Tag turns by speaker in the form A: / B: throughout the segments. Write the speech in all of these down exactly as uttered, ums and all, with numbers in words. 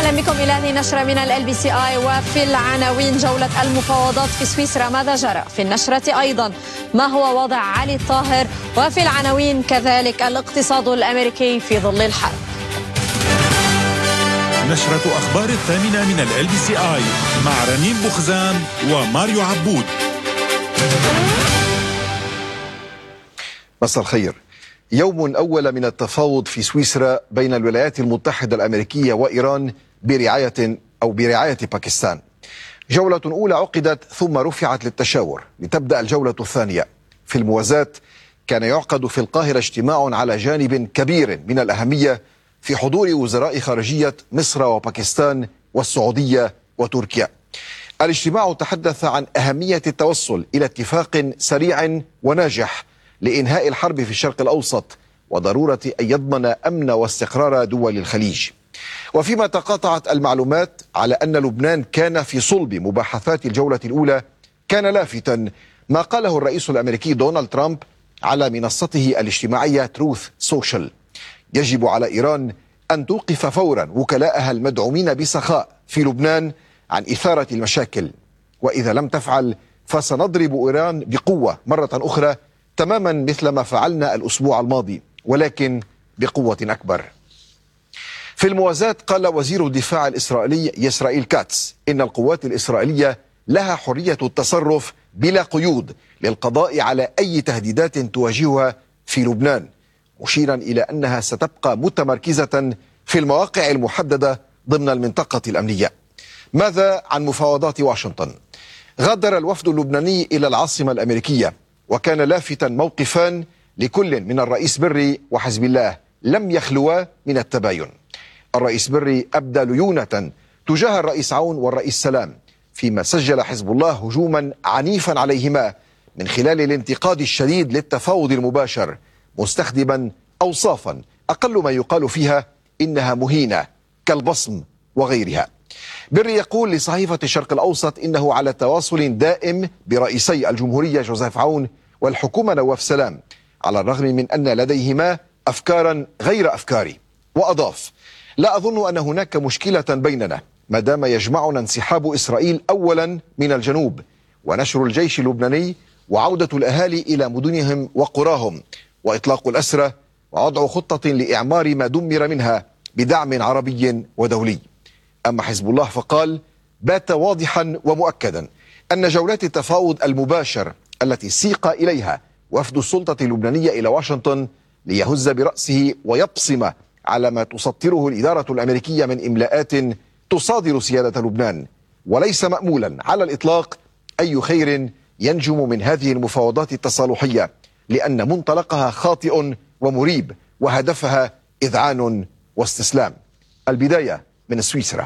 A: أهلا بكم إلى هذه النشرة من ال بي سي آي. وفي العناوين: جولة المفاوضات في سويسرا، ماذا جرى؟ في النشرة أيضا ما هو وضع علي الطاهر؟ وفي العناوين كذلك الاقتصاد الأمريكي في ظل الحرب.
B: نشرة أخبار الثامنة من ال بي سي آي مع رنيم بوخزان وماريو عبود.
C: مساء الخير. يوم أول من التفاوض في سويسرا بين الولايات المتحدة الأمريكية وإيران برعاية أو برعاية باكستان. جولة أولى عقدت ثم رفعت للتشاور لتبدأ الجولة الثانية. في الموازاة كان يعقد في القاهرة اجتماع على جانب كبير من الأهمية في حضور وزراء خارجية مصر وباكستان والسعودية وتركيا. الاجتماع تحدث عن أهمية التوصل إلى اتفاق سريع وناجح لإنهاء الحرب في الشرق الأوسط وضرورة أن يضمن أمن واستقرار دول الخليج. وفيما تقاطعت المعلومات على أن لبنان كان في صلب مباحثات الجولة الأولى، كان لافتا ما قاله الرئيس الأمريكي دونالد ترامب على منصته الاجتماعية تروث سوشيال: يجب على إيران أن توقف فورا وكلاءها المدعومين بسخاء في لبنان عن إثارة المشاكل، وإذا لم تفعل فسنضرب إيران بقوة مرة أخرى تماما مثل ما فعلنا الأسبوع الماضي، ولكن بقوة أكبر. في الموازاة قال وزير الدفاع الإسرائيلي إسرائيل كاتس إن القوات الإسرائيلية لها حرية التصرف بلا قيود للقضاء على أي تهديدات تواجهها في لبنان، مشيرا إلى أنها ستبقى متمركزة في المواقع المحددة ضمن المنطقة الأمنية. ماذا عن مفاوضات واشنطن؟ غادر الوفد اللبناني إلى العاصمة الأمريكية، وكان لافتا موقفان لكل من الرئيس بري وحزب الله لم يخلوا من التباين. الرئيس بري أبدى ليونة تجاه الرئيس عون والرئيس سلام، فيما سجل حزب الله هجوما عنيفا عليهما من خلال الانتقاد الشديد للتفاوض المباشر، مستخدما أوصافا أقل ما يقال فيها إنها مهينة كالبصم وغيرها. بري يقول لصحيفة الشرق الأوسط إنه على تواصل دائم برئيسي الجمهورية جوزيف عون والحكومة نواف سلام، على الرغم من أن لديهما أفكارا غير أفكاري. وأضاف: لا أظن أن هناك مشكلة بيننا ما دام يجمعنا انسحاب إسرائيل أولا من الجنوب ونشر الجيش اللبناني وعودة الأهالي إلى مدنهم وقراهم وإطلاق الأسرى ووضع خطة لإعمار ما دمر منها بدعم عربي ودولي. أما حزب الله فقال: بات واضحا ومؤكدا أن جولات التفاوض المباشر التي سيق إليها وفد السلطة اللبنانية إلى واشنطن ليهز برأسه ويبصم على ما تسطره الإدارة الأمريكية من إملاءات تصادر سيادة لبنان، وليس مأمولا على الإطلاق أي خير ينجم من هذه المفاوضات التصالحية، لأن منطلقها خاطئ ومريب وهدفها إذعان واستسلام. البداية من سويسرا.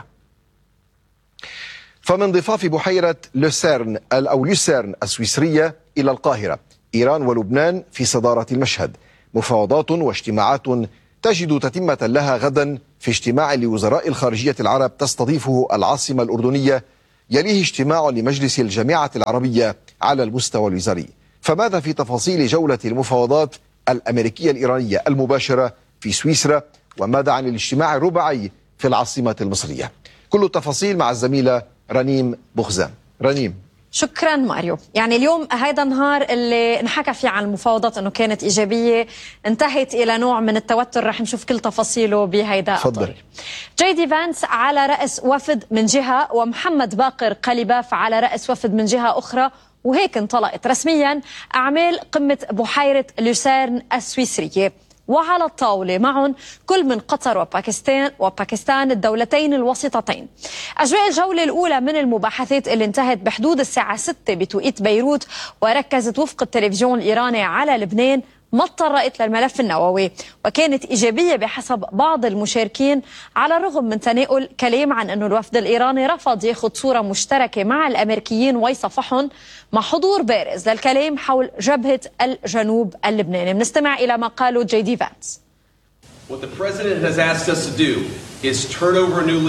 C: فمن ضفاف بحيرة لوسيرن أو لوسيرن السويسرية إلى القاهرة، إيران ولبنان في صدارة المشهد. مفاوضات واجتماعات تجد تتمة لها غدا في اجتماع لوزراء الخارجية العرب تستضيفه العاصمة الأردنية، يليه اجتماع لمجلس الجامعة العربية على المستوى الوزاري. فماذا في تفاصيل جولة المفاوضات الأمريكية الإيرانية المباشرة في سويسرا؟ وماذا عن الاجتماع الرباعي في العاصمة المصرية؟ كل التفاصيل مع الزميلة رنيم بوخزان. رنيم.
A: شكرا ماريو. يعني اليوم هذا النهار اللي نحكى فيه عن المفاوضات انه كانت ايجابيه انتهت الى نوع من التوتر، رح نشوف كل تفاصيله بهيدا الطريق. جي دي فانس على راس وفد من جهه، ومحمد باقر قليباف على راس وفد من جهه اخرى، وهيك انطلقت رسميا اعمال قمه بحيره لوسيرن السويسريه. وعلى الطاولة معهم كل من قطر وباكستان وباكستان الدولتين الوسيطتين. أجواء الجولة الأولى من المباحثات اللي انتهت بحدود الساعة ستة بتوقيت بيروت، وركزت وفق التلفزيون الإيراني على لبنان ما تطرقت للملف النووي، وكانت إيجابية بحسب بعض المشاركين، على الرغم من تناول كلام عن أنه الوفد الإيراني رفض ياخذ صورة مشتركة مع الأمريكيين ويصفحهم، مع حضور بارز للكلام حول جبهة الجنوب اللبناني. بنستمع إلى ما قاله جي دي فانس.
D: What the president has asked us to do is turn over a new leaf.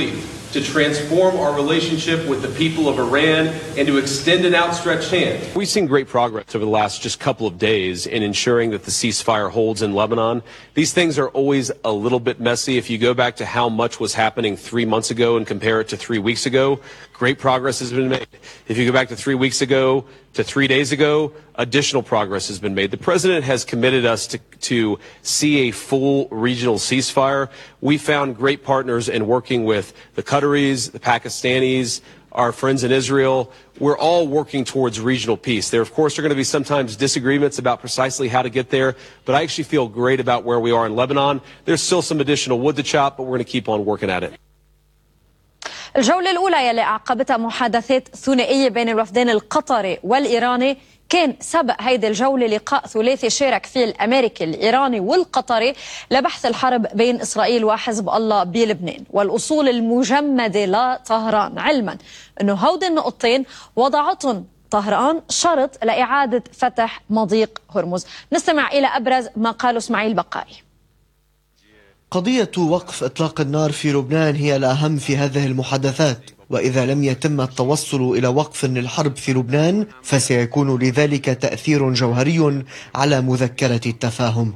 D: to transform our relationship with the people of Iran and to extend an outstretched hand.
E: We've seen great progress over the last just couple of days in ensuring that the ceasefire holds in Lebanon. These things are always a little bit messy. If you go back to how much was happening three months ago and compare it to three weeks ago, great progress has been made. If you go back to three weeks ago to three days ago, additional progress has been made. The president has committed us to, to see a full regional ceasefire. We found great partners in working with the Qataris, the Pakistanis, our friends in Israel. We're all working towards regional peace. There, of course, are going to be sometimes disagreements about precisely how to get there, but I actually feel great about where we are in Lebanon. There's still some additional wood to chop, but we're going to keep on working at it.
A: الجولة الأولى يلي أعقبتها محادثات ثنائية بين الوفدين القطري والإيراني كان سبق هيدي الجولة لقاء ثلاثي شارك فيه الأمريكي الإيراني والقطري لبحث الحرب بين إسرائيل وحزب الله بلبنان والأصول المجمدة لطهران، علما أنه هودي النقطتين وضعتهم طهران شرط لإعادة فتح مضيق هرمز. نستمع إلى أبرز ما قاله اسماعيل بقائي.
F: قضية وقف إطلاق النار في لبنان هي الأهم في هذه المحادثات، وإذا لم يتم التوصل إلى وقف للحرب في لبنان فسيكون لذلك تأثير جوهري على مذكرة التفاهم.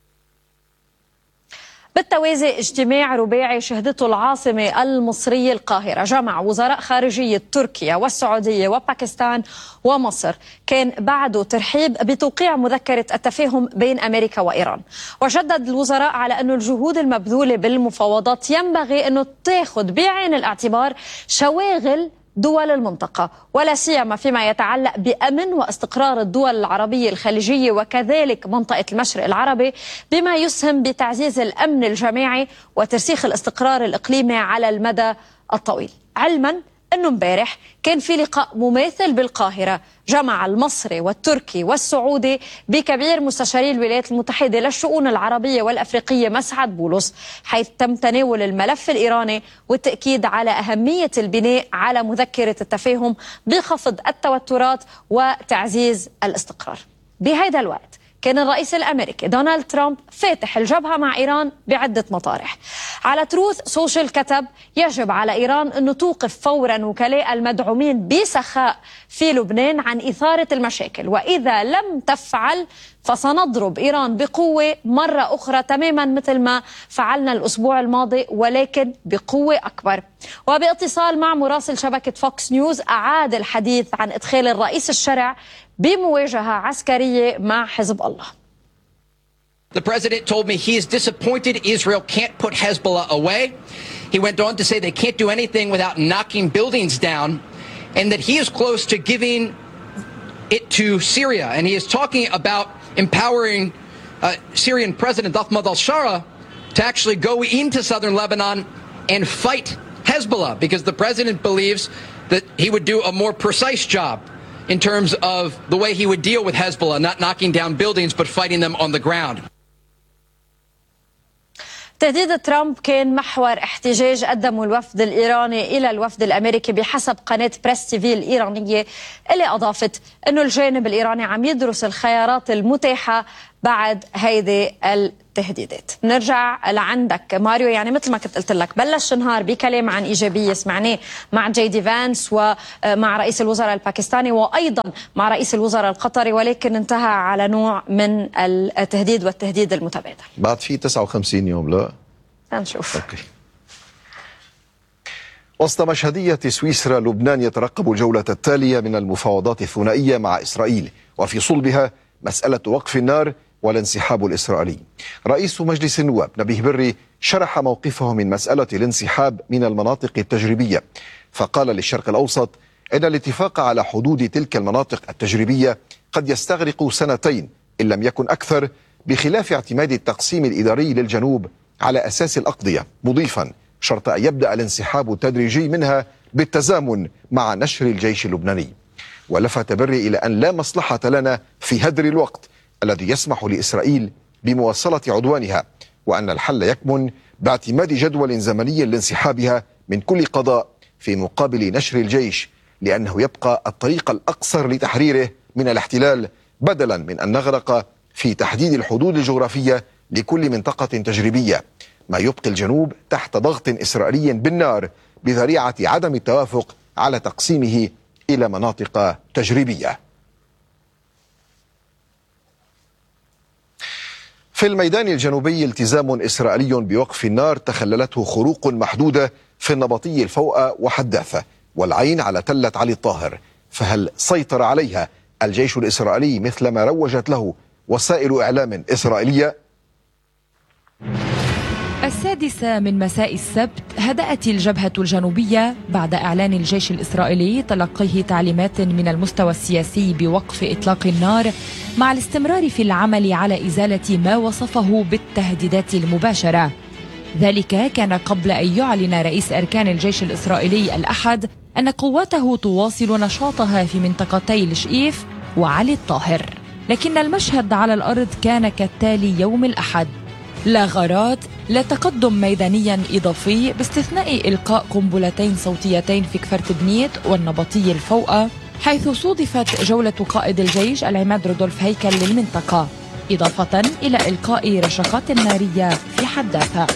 A: بالتوازي اجتماع رباعي شهدته العاصمة المصرية القاهرة جمع وزراء خارجية تركيا والسعودية وباكستان ومصر، كان بعده ترحيب بتوقيع مذكرة التفاهم بين أمريكا وإيران، وشدد الوزراء على أن الجهود المبذولة بالمفاوضات ينبغي أنه تاخذ بعين الاعتبار شواغل دول المنطقة ولا سيما فيما يتعلق بأمن واستقرار الدول العربية الخليجية وكذلك منطقة المشرق العربي، بما يسهم بتعزيز الأمن الجماعي وترسيخ الاستقرار الإقليمي على المدى الطويل. علما أنه امبارح كان في لقاء مماثل بالقاهرة جمع المصري والتركي والسعودي بكبير مستشاري الولايات المتحدة للشؤون العربية والأفريقية مسعد بولس، حيث تم تناول الملف الإيراني والتأكيد على أهمية البناء على مذكرة التفاهم بخفض التوترات وتعزيز الاستقرار. بهذا الوقت كان الرئيس الأمريكي دونالد ترامب فاتح الجبهة مع إيران بعدة مطارح. على تروث سوشيال كتب: يجب على إيران أن توقف فورا وكلاء المدعومين بسخاء في لبنان عن إثارة المشاكل، وإذا لم تفعل فسنضرب إيران بقوة مرة أخرى تماما مثل ما فعلنا الأسبوع الماضي ولكن بقوة أكبر. وباتصال مع مراسل شبكة فوكس نيوز أعاد الحديث عن إدخال الرئيس الشرع بمواجهة عسكرية مع حزب الله.
G: The president told me he is disappointed Israel can't put Hezbollah away. He went on to say they can't do anything without knocking buildings down, and that he is close to giving it to Syria. And he is talking about empowering uh, Syrian President Ahmad al-Shara to actually go into southern Lebanon and fight Hezbollah, because the president believes that he would do a more precise job in terms of the way he would deal with Hezbollah, not knocking down buildings but fighting them on the ground.
A: تهديد ترامب كان محور احتجاج قدمه الوفد الإيراني إلى الوفد الأمريكي بحسب قناة بريس تي في الإيرانية، اللي أضافت أنه الجانب الإيراني عم يدرس الخيارات المتاحة بعد هيدي التهديدات. نرجع لعندك ماريو، يعني مثل ما كنت قلت لك بلش النهار بكلام عن إيجابية سمعناه مع جي دي فانس ومع رئيس الوزراء الباكستاني وأيضا مع رئيس الوزراء القطري، ولكن انتهى على نوع من التهديد والتهديد المتبادل.
C: بعد في تسعة وخمسين يوم لا
A: نشوف.
C: أوكي. وسط مشهدية سويسرا، لبنان يترقب الجولة التالية من المفاوضات الثنائية مع إسرائيل، وفي صلبها مسألة وقف النار والانسحاب الإسرائيلي. رئيس مجلس النواب نبيه بري شرح موقفه من مسألة الانسحاب من المناطق التجريبية، فقال للشرق الأوسط إن الاتفاق على حدود تلك المناطق التجريبية قد يستغرق سنتين إن لم يكن أكثر، بخلاف اعتماد التقسيم الإداري للجنوب على أساس الأقضية، مضيفا شرط أن يبدأ الانسحاب التدريجي منها بالتزامن مع نشر الجيش اللبناني. ولفت بري إلى أن لا مصلحة لنا في هدر الوقت الذي يسمح لإسرائيل بمواصلة عدوانها، وأن الحل يكمن باعتماد جدول زمني لانسحابها من كل قضاء في مقابل نشر الجيش، لأنه يبقى الطريق الأقصر لتحريره من الاحتلال، بدلا من أن نغرق في تحديد الحدود الجغرافية لكل منطقة تجريبية، ما يبقي الجنوب تحت ضغط إسرائيلي بالنار بذريعة عدم التوافق على تقسيمه إلى مناطق تجريبية. في الميدان الجنوبي التزام إسرائيلي بوقف النار تخللته خروق محدودة في النبطي الفوقة وحداثة والعين على تلة علي الطاهر، فهل سيطر عليها الجيش الإسرائيلي مثل ما روجت له وسائل إعلام إسرائيلية؟
H: السادسة من مساء السبت هدأت الجبهة الجنوبية بعد إعلان الجيش الإسرائيلي تلقيه تعليمات من المستوى السياسي بوقف إطلاق النار مع الاستمرار في العمل على إزالة ما وصفه بالتهديدات المباشرة. ذلك كان قبل أن يعلن رئيس أركان الجيش الإسرائيلي الأحد أن قواته تواصل نشاطها في منطقتي الشئيف وعلي الطاهر، لكن المشهد على الأرض كان كالتالي يوم الأحد: لا غارات، لا تقدم ميدانيا إضافي باستثناء إلقاء قنبلتين صوتيتين في كفرت بنيت والنبطي الفوقة، حيث صودفت جولة قائد الجيش العماد رودولف هيكل للمنطقة، إضافة إلى إلقاء رشقات نارية في حداثة.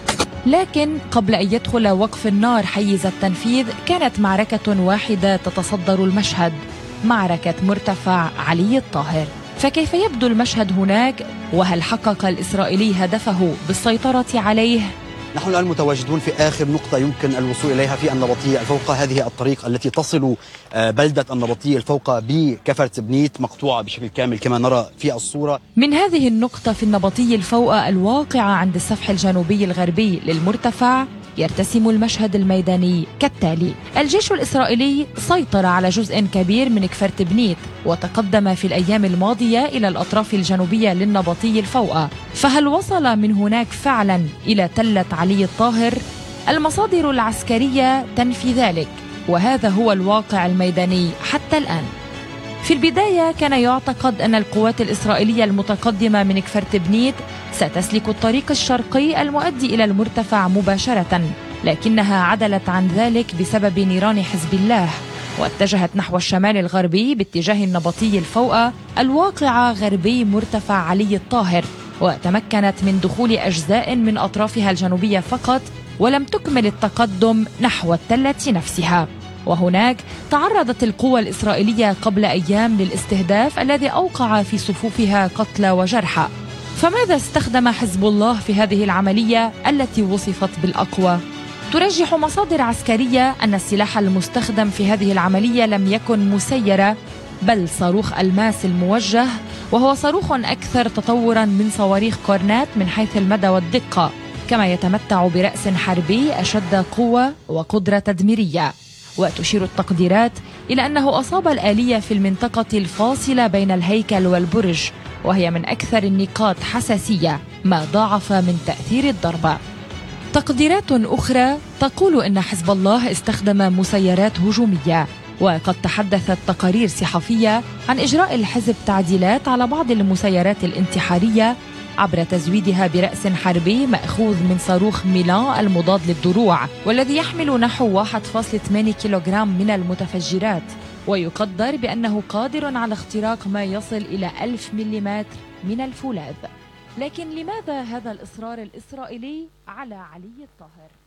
H: لكن قبل أن يدخل وقف النار حيز التنفيذ كانت معركة واحدة تتصدر المشهد، معركة مرتفع علي الطاهر. فكيف يبدو المشهد هناك؟ وهل حقق الإسرائيلي هدفه بالسيطرة عليه؟
I: نحن الآن متواجدون في آخر نقطة يمكن الوصول إليها في النبطية الفوقة. هذه الطريق التي تصل بلدة النبطية الفوقة بكفرت بنيت مقطوعة بشكل كامل كما نرى في الصورة.
H: من هذه النقطة في النبطية الفوقة الواقعة عند السفح الجنوبي الغربي للمرتفع يرتسم المشهد الميداني كالتالي: الجيش الإسرائيلي سيطر على جزء كبير من كفرت بنيت وتقدم في الأيام الماضية إلى الأطراف الجنوبية للنبطي الفوقة، فهل وصل من هناك فعلا إلى تلة علي الطاهر؟ المصادر العسكرية تنفي ذلك، وهذا هو الواقع الميداني حتى الآن. في البداية كان يعتقد أن القوات الإسرائيلية المتقدمة من كفرت بنيت ستسلك الطريق الشرقي المؤدي إلى المرتفع مباشرة، لكنها عدلت عن ذلك بسبب نيران حزب الله واتجهت نحو الشمال الغربي باتجاه النبطي الفوقة الواقعة غربي مرتفع علي الطاهر، وتمكنت من دخول أجزاء من أطرافها الجنوبية فقط ولم تكمل التقدم نحو التلة نفسها. وهناك تعرضت القوى الإسرائيلية قبل أيام للاستهداف الذي أوقع في صفوفها قتلى وجرحى. فماذا استخدم حزب الله في هذه العملية التي وصفت بالأقوى؟ ترجح مصادر عسكرية أن السلاح المستخدم في هذه العملية لم يكن مسيرة، بل صاروخ الماس الموجه، وهو صاروخ أكثر تطوراً من صواريخ كورنات من حيث المدى والدقة، كما يتمتع برأس حربي أشد قوة وقدرة تدميرية. وتشير التقديرات إلى أنه أصاب الآلية في المنطقة الفاصلة بين الهيكل والبرج، وهي من أكثر النقاط حساسية، ما ضاعف من تأثير الضربة. تقديرات أخرى تقول أن حزب الله استخدم مسيرات هجومية، وقد تحدثت تقارير صحفية عن إجراء الحزب تعديلات على بعض المسيرات الانتحارية عبر تزويدها برأس حربي مأخوذ من صاروخ ميلان المضاد للدروع، والذي يحمل نحو واحد فاصلة ثمانية كيلوغرام من المتفجرات، ويقدر بأنه قادر على اختراق ما يصل إلى ألف مليمتر من الفولاذ. لكن لماذا هذا الإصرار الإسرائيلي على علي الطاهر؟